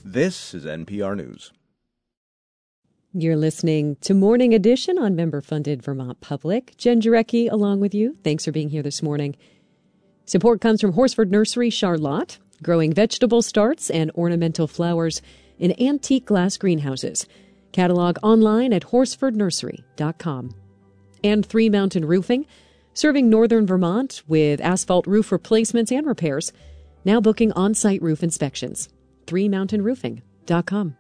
This is NPR News. You're listening to Morning Edition on member-funded Vermont Public. Jen Jarecki along with you. Thanks for being here this morning. Support comes from Horsford Nursery, Charlotte, growing vegetable starts and ornamental flowers in antique glass greenhouses. Catalog online at horsfordnursery.com. And Three Mountain Roofing, serving northern Vermont with asphalt roof replacements and repairs. Now booking on-site roof inspections. threemountainroofing.com.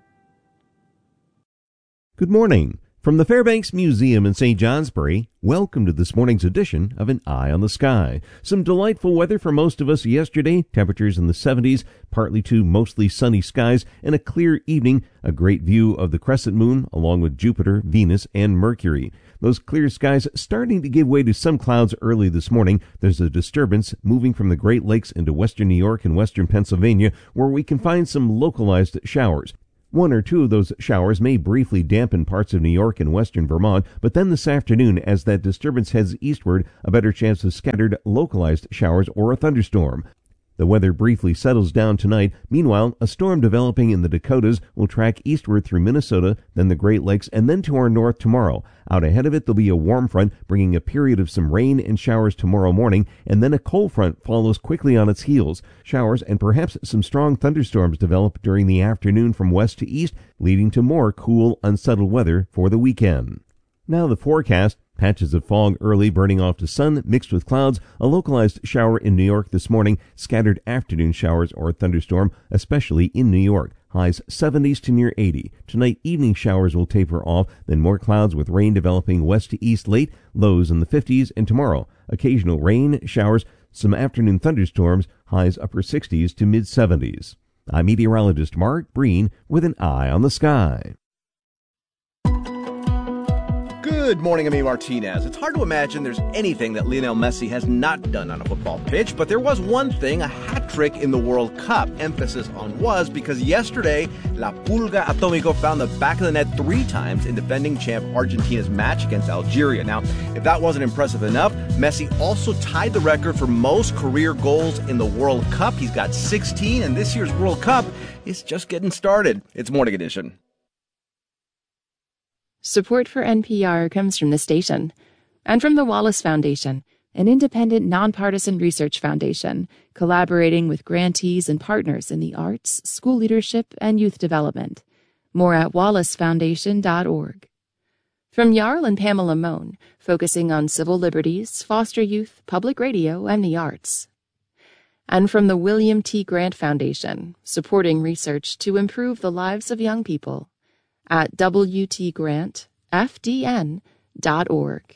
Good morning. From the Fairbanks Museum in St. Johnsbury, welcome to this morning's edition of An Eye on the Sky. Some delightful weather for most of us yesterday, temperatures in the 70s, partly to mostly sunny skies, and a clear evening, a great view of the crescent moon, along with Jupiter, Venus, and Mercury. Those clear skies starting to give way to some clouds early this morning. There's a disturbance moving from the Great Lakes into western New York and western Pennsylvania, where we can find some localized showers. One or two of those showers may briefly dampen parts of New York and western Vermont, but then this afternoon, as that disturbance heads eastward, a better chance of scattered, localized showers or a thunderstorm. The weather briefly settles down tonight. Meanwhile, a storm developing in the Dakotas will track eastward through Minnesota, then the Great Lakes, and then to our north tomorrow. Out ahead of it, there'll be a warm front, bringing a period of some rain and showers tomorrow morning, and then a cold front follows quickly on its heels. Showers and perhaps some strong thunderstorms develop during the afternoon from west to east, leading to more cool, unsettled weather for the weekend. Now the forecast. Patches of fog early, burning off to sun, mixed with clouds. A localized shower in New York this morning. Scattered afternoon showers or thunderstorm, especially in New York. Highs 70s to near 80. Tonight, evening showers will taper off, then more clouds with rain developing west to east late. Lows in the 50s. And tomorrow, occasional rain, showers, some afternoon thunderstorms. Highs upper 60s to mid 70s. I'm meteorologist Mark Breen with An Eye on the Sky. Good morning, I'm Martinez. It's hard to imagine there's anything that Lionel Messi has not done on a football pitch, but there was one thing, a hat trick in the World Cup. Emphasis on was, because yesterday, La Pulga Atomico found the back of the net 3 times in defending champ Argentina's match against Algeria. Now, if that wasn't impressive enough, Messi also tied the record for most career goals in the World Cup. He's got 16, and this year's World Cup is just getting started. It's Morning Edition. Support for NPR comes from the station and from the Wallace Foundation, an independent, nonpartisan research foundation collaborating with grantees and partners in the arts, school leadership, and youth development. More at wallacefoundation.org. From Jarl and Pamela Mohn, focusing on civil liberties, foster youth, public radio, and the arts. And from the William T. Grant Foundation, supporting research to improve the lives of young people. At WTGrantFDN.org.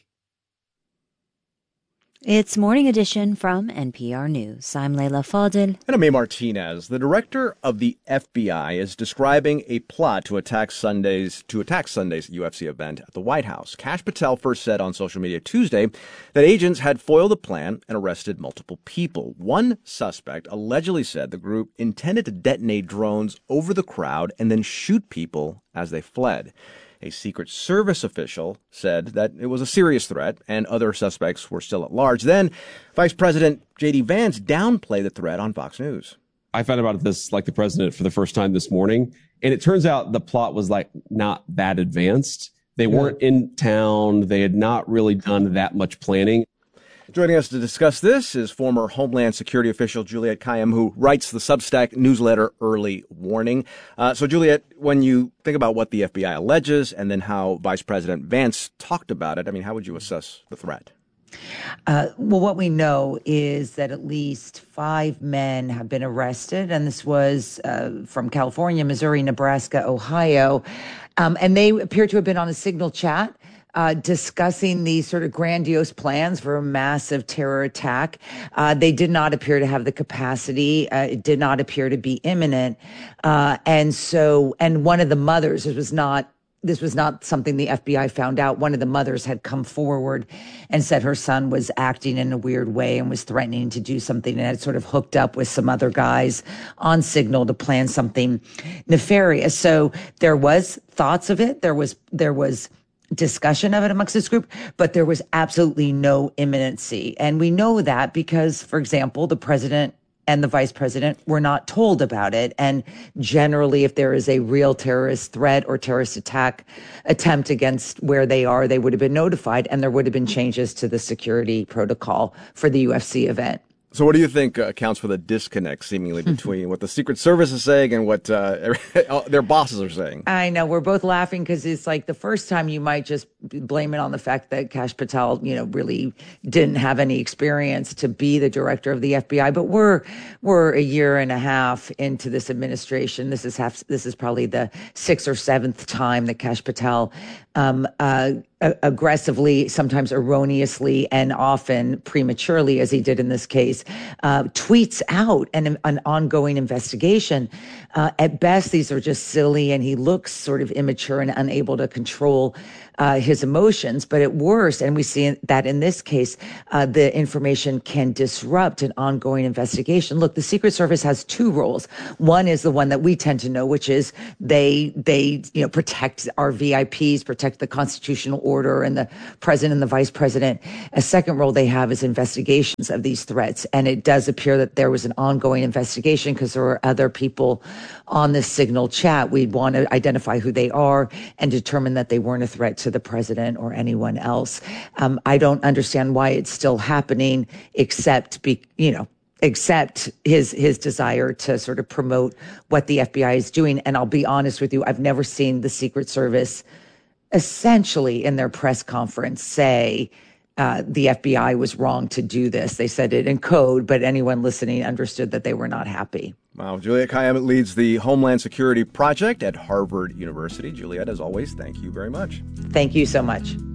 It's Morning Edition from NPR News. I'm Leila Fadel. And I'm A. Martinez. The director of the FBI is describing a plot to attack Sunday's UFC event at the White House. Kash Patel first said on social media Tuesday that agents had foiled the plan and arrested multiple people. One suspect allegedly said the group intended to detonate drones over the crowd and then shoot people as they fled. A Secret Service official said that it was a serious threat and other suspects were still at large. Then Vice President J.D. Vance downplayed the threat on Fox News. I found about this like the president for the first time this morning, and it turns out the plot was not that advanced. They weren't in town. They had not really done that much planning. Joining us to discuss this is former Homeland Security official Juliette Kayyem, who writes the Substack newsletter Early Warning. So, Juliette, when you think about what the FBI alleges and then how Vice President Vance talked about it, how would you assess the threat? Well, what we know is that at least 5 men have been arrested, and this was from California, Missouri, Nebraska, Ohio, and they appear to have been on a Signal chat discussing these sort of grandiose plans for a massive terror attack. They did not appear to have the capacity. It did not appear to be imminent. And one of the mothers, this was not something the FBI found out. One of the mothers had come forward and said her son was acting in a weird way and was threatening to do something, and had sort of hooked up with some other guys on Signal to plan something nefarious. So there was thoughts of it. There was discussion of it amongst this group, but there was absolutely no imminency. And we know that because, for example, the president and the vice president were not told about it. And generally, if there is a real terrorist threat or terrorist attempt against where they are, they would have been notified, and there would have been changes to the security protocol for the UFC event. So what do you think accounts for the disconnect seemingly between what the Secret Service is saying and what their bosses are saying? I know. We're both laughing because it's like the first time you might just blame it on the fact that Kash Patel, really didn't have any experience to be the director of the FBI. But we're a year and a half into this administration. This is probably the sixth or seventh time that Kash Patel aggressively, sometimes erroneously, and often prematurely, as he did in this case, tweets out an ongoing investigation. At best, these are just silly, and he looks sort of immature and unable to control his emotions. But at worst, and we see that in this case, the information can disrupt an ongoing investigation. Look, the Secret Service has two roles. One is the one that we tend to know, which is they protect our VIPs, protect the constitutional order and the president and the vice president. A second role they have is investigations of these threats. And it does appear that there was an ongoing investigation because there were other people on this Signal chat. We'd want to identify who they are and determine that they weren't a threat to the president or anyone else. I don't understand why it's still happening, except his desire to sort of promote what the FBI is doing. And I'll be honest with you, I've never seen the Secret Service essentially in their press conference say the FBI was wrong to do this. They said it in code, but anyone listening understood that they were not happy. Wow. Juliette Kayyem leads the Homeland Security Project at Harvard University. Juliette, as always, thank you very much. Thank you so much.